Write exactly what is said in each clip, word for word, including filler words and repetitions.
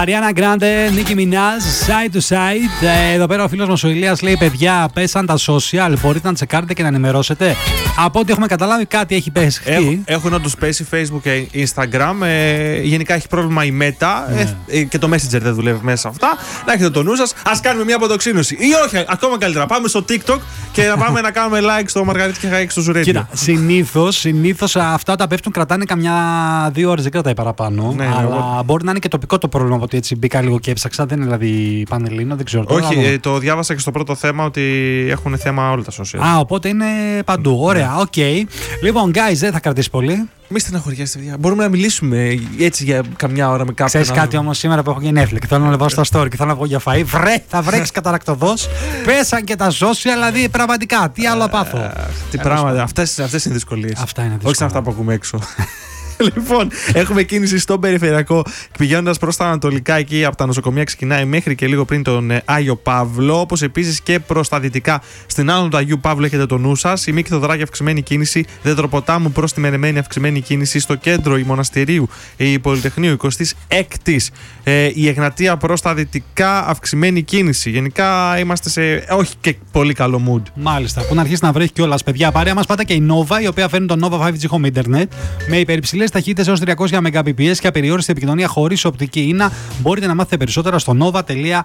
Ariana Grande, Nicki Minaj, Side to Side. Εδώ πέρα ο φίλος μας ο Ηλίας λέει: παιδιά, πέσαν τα social. Μπορείτε να τσεκάρετε και να ενημερώσετε. Από ό,τι έχουμε καταλάβει, κάτι έχει πέσει. Έχουν, έχουν όντως πέσει Facebook και Instagram. Ε, γενικά έχει πρόβλημα η Meta ναι. ε, και το Messenger δεν δουλεύει μέσα αυτά. Να έχετε το νου σας. Ας κάνουμε μια αποτοξίνωση. Ή όχι, ακόμα καλύτερα. Πάμε στο TikTok και να πάμε να κάνουμε like στο Μαργαρίτη και Χαϊκ στο Ζουρέντιο. Κοίτα, συνήθως, συνήθως αυτά τα πέφτουν, κρατάνε καμιά δύο ώρες, δεν κρατάει παραπάνω. Ναι, αλλά εγώ... μπορεί να είναι και τοπικό το πρόβλημα. Ότι έτσι μπήκα λίγο και έψαξα. Δεν είναι δηλαδή πανελλήνιο, δεν ξέρω. Όχι, ε, το διάβασα και στο πρώτο θέμα ότι έχουν θέμα όλα τα social. Α, οπότε είναι παντού. Ωραία, οκ. Okay. Λοιπόν, guys, δεν θα κρατήσει πολύ. Μη στεναχωριέστε, παιδιά. Μπορούμε να μιλήσουμε έτσι για καμιά ώρα με κάποιον. Ξέρεις κάτι όμως σήμερα που έχω γενέθλια και θέλω να ανεβάσω στο story και θέλω να βγω για φαΐ. Βρε, θα βρέξει καταρακτοδός. Πέσαν και τα social, δηλαδή πραγματικά. Τι άλλο πάθω. Τι πράγματα. Αυτές είναι δυσκολίες. Αυτά είναι δύσκολα. Όχι σαν αυτά που ακούμε έξω. Λοιπόν, έχουμε κίνηση στον περιφερειακό πηγαίνοντας προς τα ανατολικά, εκεί από τα νοσοκομεία ξεκινάει μέχρι και λίγο πριν τον ε, Άγιο Παύλο. Όπως επίσης και προς τα δυτικά στην άνω του Αγίου Παύλου έχετε το νου σας. Η Μύκηδο Δράκη αυξημένη κίνηση, Δεντροποτάμου προς τη Μερεμένη αυξημένη κίνηση, στο κέντρο η Μοναστηρίου, η Πολυτεχνείου εικοστή έκτη, ε, η Εγνατία προς τα δυτικά αυξημένη κίνηση. Γενικά είμαστε σε όχι και πολύ καλό mood. Μάλιστα, που να αρχίσει να βρέχει κιόλας, παιδιά. Παρέα μας πάτε και η Nova, η οποία φέρνει το Nova φάιβ τζι Home Internet με υπερυψηλές ταχύτητες έως τριακόσια Mbps και απεριόριστη επικοινωνία χωρίς οπτική ίνα. Μπορείτε να μάθετε περισσότερα στο nova τελεία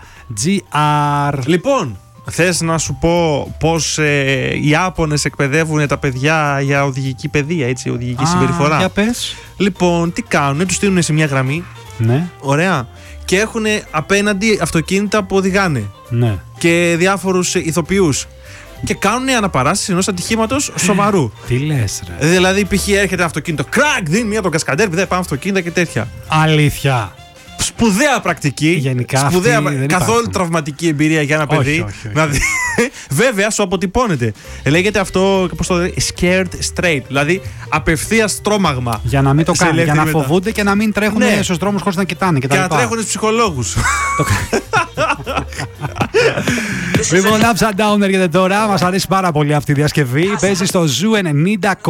gr. Λοιπόν, θες να σου πω πώς ε, οι Ιάπωνες εκπαιδεύουν τα παιδιά για οδηγική παιδεία, έτσι, οδηγική Α, συμπεριφορά. Για πες. Λοιπόν, τι κάνουν, τους στείλουν σε μια γραμμή. Ναι. Ωραία. Και έχουν απέναντι αυτοκίνητα που οδηγάνε. Ναι. Και διάφορους ηθοποιούς. Και κάνουν αναπαράσεις ενός ατυχήματος σοβαρού. Τι λες, ρε. Δηλαδή, π.χ. έρχεται αυτοκίνητο, κρακ, δίνει μία από τον κασκαντέρ, δεν πάμε αυτοκίνητα και τέτοια. Αλήθεια. Σπουδαία πρακτική. Γενικά. Σπουδαία, καθόλου υπάρχουν. Τραυματική εμπειρία για ένα παιδί. Όχι, όχι, όχι. Να δει. Βέβαια, σου αποτυπώνεται. Λέγεται αυτό, πώς το λένε, scared straight. Δηλαδή, απευθείας τρόμαγμα. Για να μην το κάνουν. Για να μετά. φοβούνται και να μην τρέχουν ναι. στους δρόμους χωρίς να κοιτάνε. Και, και να τρέχουν στους ψυχολόγους. Λοιπόν, Upside Down έρχεται τώρα. Μας αρέσει πάρα πολύ αυτή η διασκευή. Παίζει στο Ζου ενενήντα.